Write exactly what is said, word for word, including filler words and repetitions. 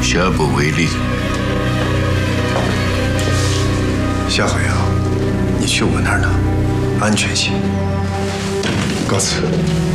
下不为例。 下回啊，你去我那儿呢，安全些。告辞。